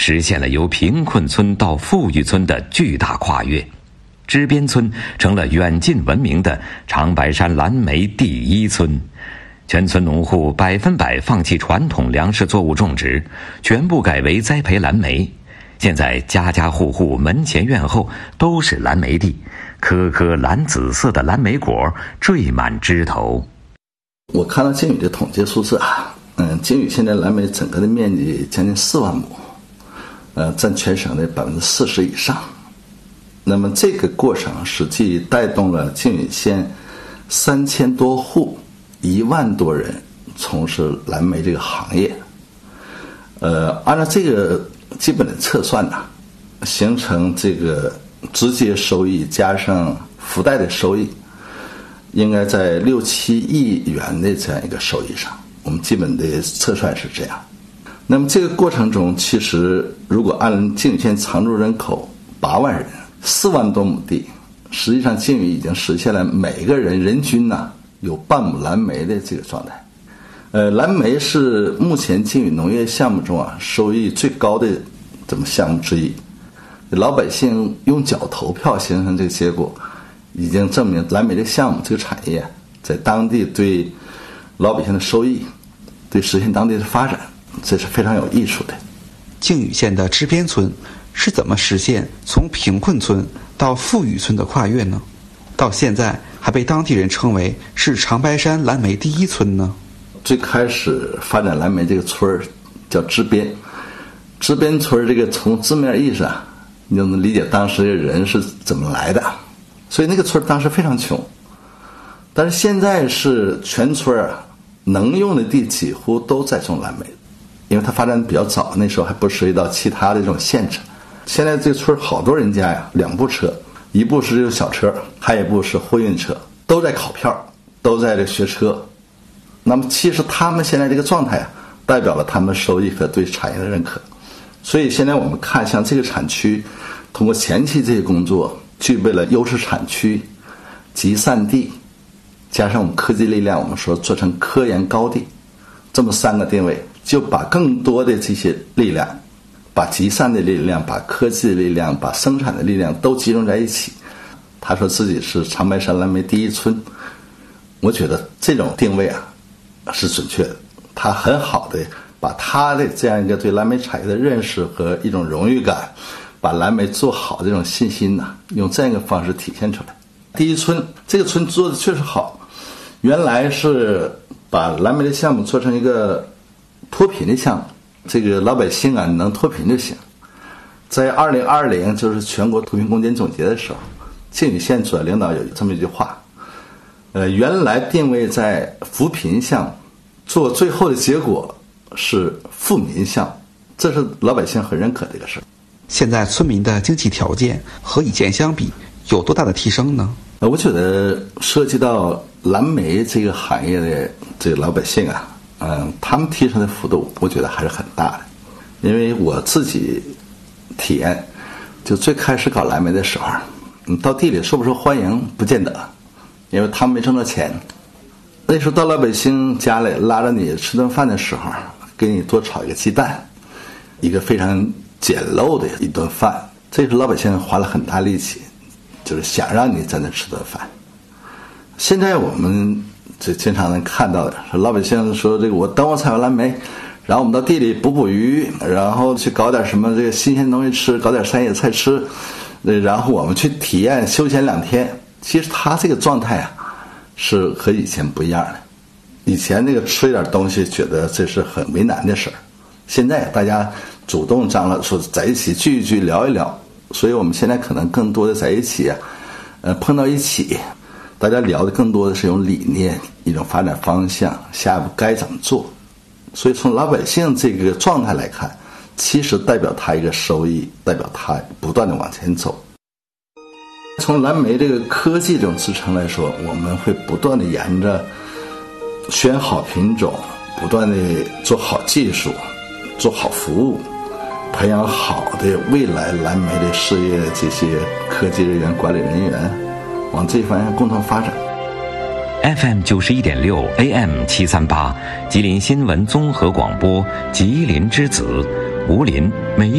实现了由贫困村到富裕村的巨大跨越。支边村成了远近闻名的长白山蓝莓第一村，全村农户100%放弃传统粮食作物种植，全部改为栽培蓝莓。现在家家户户门前院后都是蓝莓地，颗颗蓝紫色的蓝莓果缀满枝头。 我看到靖宇的统计数字啊，靖宇现在蓝莓整个的面积将近4万亩，占全省的40%以上。那么这个过程实际带动了靖宇县3000多户，1万多人从事蓝莓这个行业。按照这个基本的测算呢，形成这个直接收益加上附带的收益，应该在6、7亿元的这样一个收益上。我们基本的测算是这样。那么这个过程中，其实如果按靖宇县常住人口8万人，4万多亩地，实际上靖宇已经实现了每个人人均有半亩蓝莓的这个状态。蓝莓是目前靖宇农业项目中收益最高的这么项目之一。老百姓用脚投票形成这个结果，已经证明蓝莓这个项目这个产业在当地对老百姓的收益，对实现当地的发展，这是非常有益处的。 靖宇县的支边村是怎么实现从贫困村到富裕村的跨越呢？到现在还被当地人称为是长白山蓝莓第一村呢？ 最开始发展蓝莓这个村叫支边，支边村这个从字面意思你就能理解当时的人是怎么来的。所以那个村当时非常穷，但是现在是全村能用的地几乎都在种蓝莓，因为它发展比较早，那时候还不涉及到其他的这种限制。现在这个村好多人家2部车，一部是这个小车，还有一部是货运车，都在考票，都在这学车。那么其实他们现在这个状态代表了他们收益和对产业的认可。所以现在我们看，像这个产区通过前期这些工作，具备了优势产区、集散地，加上我们科技力量，我们说做成科研高地，这么3个定位，就把更多的这些力量，把集散的力量，把科技的力量，把生产的力量都集中在一起。他说自己是长白山蓝莓第一村，我觉得这种定位是准确的。他很好的把他的这样一个对蓝莓产业的认识和一种荣誉感，把蓝莓做好这种信心用这样一个方式体现出来。第一村这个村做的确实好，原来是把蓝莓的项目做成一个脱贫的项目，这个老百姓能脱贫就行。在2020就是全国脱贫攻坚总结的时候，靖宇县主要领导有这么一句话，原来定位在扶贫项目，做最后的结果是富民项目，这是老百姓很认可的一个事。 现在村民的经济条件和以前相比有多大的提升呢？ 我觉得涉及到蓝莓这个行业的这个老百姓他们提升的幅度我觉得还是很大的。因为我自己体验，就最开始搞蓝莓的时候，你到地里受不受欢迎不见得，因为他们没挣到钱。那时候到老百姓家里拉着你吃顿饭的时候，给你多炒一个鸡蛋，一个非常简陋的一顿饭，这是老百姓花了很大力气，就是想让你在那吃顿饭。现在我们就经常能看到的是，老百姓说这个我等我采完蓝莓，然后我们到地里捕鱼，然后去搞点什么这个新鲜东西吃，搞点山野菜吃，然后我们去体验休闲2天。其实他这个状态是和以前不一样的。以前那个吃一点东西觉得这是很为难的事儿，现在大家主动张罗说在一起聚一聚聊一聊，所以我们现在可能更多的在一起碰到一起，大家聊的更多的是一种理念，一种发展方向，下一步该怎么做。所以从老百姓这个状态来看，其实代表他一个收益，代表他不断的往前走。从蓝莓这个科技这种支撑来说，我们会不断的沿着选好品种，不断的做好技术，做好服务，培养好的未来蓝莓的事业的这些科技人员、管理人员，往这方向共同发展。 FM 91.6 AM 738，吉林新闻综合广播，吉林之子，吴林每